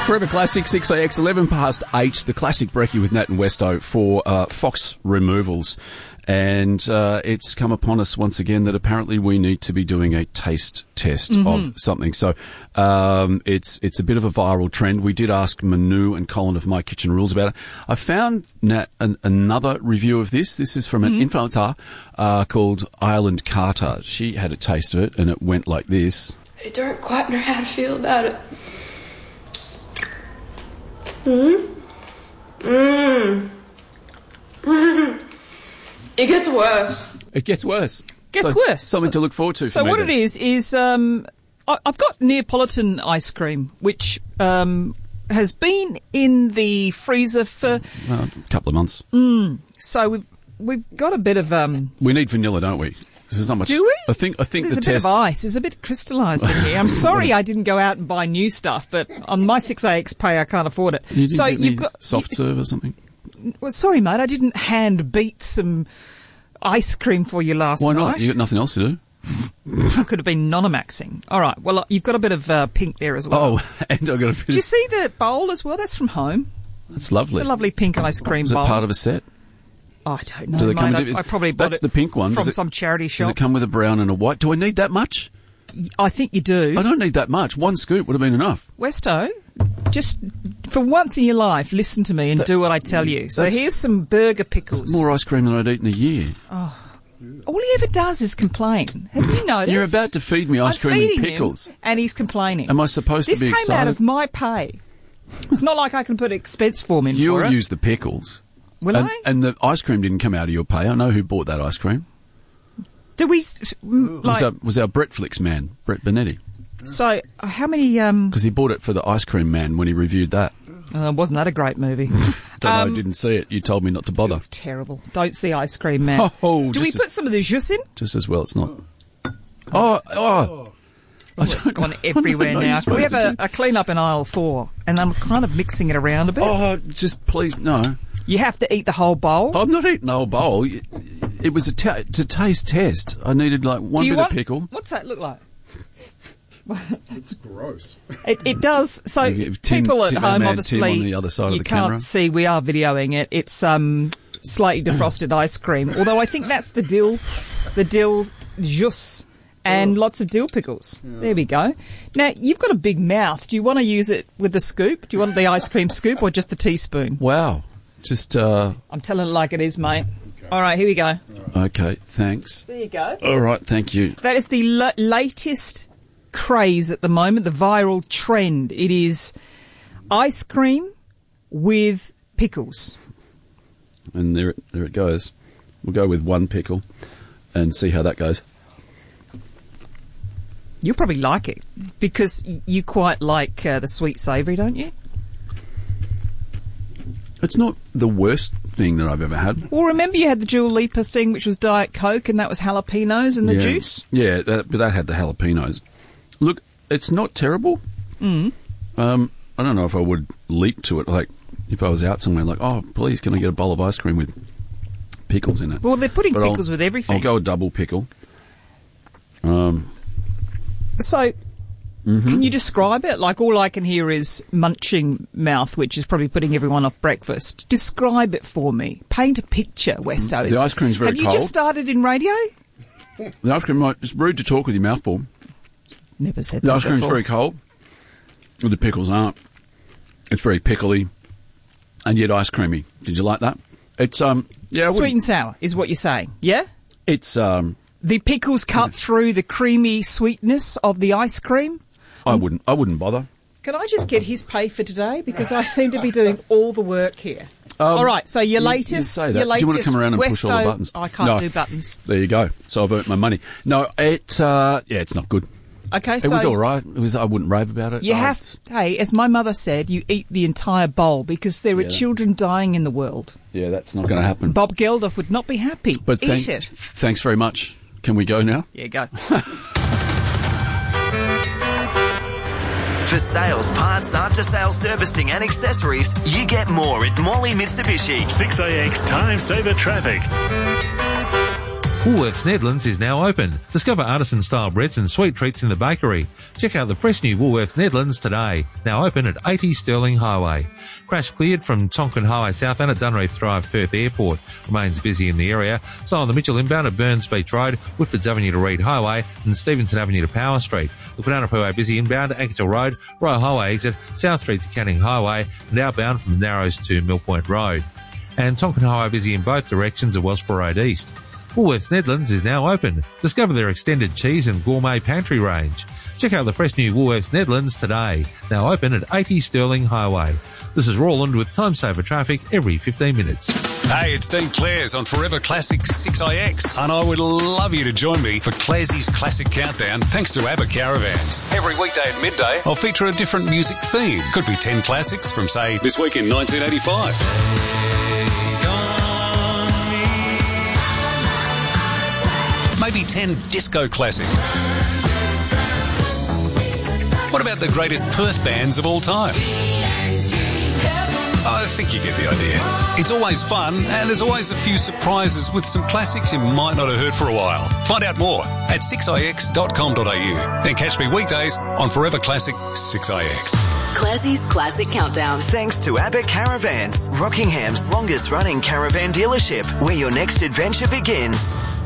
Forever Classic, 6AX, 11 past 8, the classic brekkie with Nat and Westo for Fox Removals. And it's come upon us once again that apparently we need to be doing a taste test of something. So it's a bit of a viral trend. We did ask Manu and Colin of My Kitchen Rules about it. I found, Nat, another review of this. This is from an influencer called Ireland Carter. She had a taste of it, and it went like this. I don't quite know how to feel about it. It gets worse. It gets worse. Gets worse. Something to look forward to. So what it is I've got Neapolitan ice cream, which has been in the freezer for a couple of months. So we've got a bit of We need vanilla, don't we? There's not much. Do we? I think there's the a test. bit of ice. There's a bit crystallised in here. I'm sorry I didn't go out and buy new stuff, but on my 6AX pay I can't afford it. You didn't So get you've me got soft serve or something. Well, sorry, mate. I didn't hand beat some ice cream for you last Why night. not? You got nothing else to do. I could have been non-maxing. All right. Well, you've got a bit of pink there as well. Oh, and I got a bit. Do you see the bowl as well? That's from home. That's lovely. It's a lovely pink ice cream Is it bowl. part of a set? Oh, I don't know, Do they come mate. with- I probably bought That's it the pink one. from Does it- some charity Does shop. it come with a brown and a white? Do I need that much? I think you do. I don't need that much. One scoop would have been enough. Westo, just for once in your life, listen to me and do what I tell you. So here's some burger pickles. More ice cream than I'd eat in a year. All he ever does is complain. Have you noticed? You're about to feed me ice I'm cream and feeding pickles. him, and he's complaining. Am I supposed This to be came excited? out of my pay. It's not like I can put expense form in You'll for it. use the pickles. Will and, I? And the ice cream didn't come out of your pay. I know who bought that ice cream. Do we Was our Bretflix man, Brett Benetti. So how many? Because he bought it for the ice cream man when he reviewed that. Wasn't that a great movie? Don't know, I didn't see it. You told me not to bother. It's terrible. Don't see Ice Cream Man. Oh, Do we put some of the jus in? Just as well, it's not. Oh. It's gone everywhere know now. you're Can we have supposed a clean up in aisle 4? And I'm kind of mixing it around a bit. Oh, just please, no. You have to eat the whole bowl. I'm not eating the whole bowl. It was a taste test. I needed like one bit of pickle. What's that look like? It's gross. It does. So Maybe Tim- people at Tim- home, man, obviously, Tim on the other side of you the can't camera. see. We are videoing it. It's slightly defrosted ice cream. Although I think that's the dill jus. And lots of dill pickles. Yeah. There we go. Now, you've got a big mouth. Do you want to use it with the scoop? Do you want the ice cream scoop or just the teaspoon? Wow. Just, I'm telling it like it is, mate. Okay. All right, here we go. Okay, thanks. There you go. All right, thank you. That is the latest craze at the moment, the viral trend. It is ice cream with pickles. And there it goes. We'll go with one pickle and see how that goes. You'll probably like it because you quite like the sweet savoury, don't you? It's not the worst thing that I've ever had. Well, remember you had the Dua Lipa thing, which was Diet Coke, and that was jalapenos in the juice? Yeah, but that had the jalapenos. Look, it's not terrible. I don't know if I would leap to it. Like, if I was out somewhere, like, oh, please, can I get a bowl of ice cream with pickles in it? Well, they're putting But pickles with everything. I'll go a double pickle. So, can you describe it? Like, all I can hear is munching mouth, which is probably putting everyone off breakfast. Describe it for me. Paint a picture, Westo. The ice cream's very Have you cold. just started in radio? The ice cream, it's rude to talk with your mouth full. Never said The that ice cream's before. very cold. Well, the pickles aren't. It's very pickly and yet ice creamy. Did you like that? It's, yeah. Sweet and sour is what you're saying, yeah? It's, The pickles cut through the creamy sweetness of the ice cream? I wouldn't bother. Can I just get his pay for today? Because I seem to be doing all the work here. All right, so your latest... You say that. Your latest Do you want to come around and push all the Westo- buttons? I can't No. do buttons. There you go. So I've earned my money. No, it's not good. Okay, It so... was all right. I wouldn't rave about it. You have... Hey, as my mother said, you eat the entire bowl because there are children dying in the world. Yeah, that's not going to happen. Bob Geldof would not be happy. But Eat it. Thanks very much. Can we go now? Yeah, go. For sales, parts, after-sales servicing and accessories, you get more at Morley Mitsubishi. 6AX Time Saver Traffic. Woolworths Netherlands is now open. Discover artisan-style breads and sweet treats in the bakery. Check out the fresh new Woolworths Netherlands today. Now open at 80 Stirling Highway. Crash cleared from Tonkin Highway South and at Dunreath Drive, Perth Airport. Remains busy in the area. Slow on the Mitchell inbound at Burns Beach Road, Whitfords Avenue to Reed Highway and Stevenson Avenue to Power Street. The Banana Freeway busy inbound at Ankersville Road, Royal Highway exit, South Street to Canning Highway and outbound from Narrows to Mill Point Road. And Tonkin Highway busy in both directions of Wellsborough Road East. Woolworths Netherlands is now open. Discover their extended cheese and gourmet pantry range. Check out the fresh new Woolworths Netherlands today. Now open at 80 Stirling Highway. This is Roland with Time Saver Traffic every 15 minutes. Hey, it's Dean Clares on Forever Classic 6IX, and I would love you to join me for Claresy's Classic Countdown thanks to ABBA Caravans. Every weekday at midday, I'll feature a different music theme. Could be 10 classics from, say, this week in 1985. Maybe 10 disco classics. What about the greatest Perth bands of all time? I think you get the idea. It's always fun, and there's always a few surprises with some classics you might not have heard for a while. Find out more at 6ix.com.au and catch me weekdays on Forever Classic 6ix. Clasy's Classic Countdown. Thanks to ABBA Caravans, Rockingham's longest running caravan dealership, where your next adventure begins.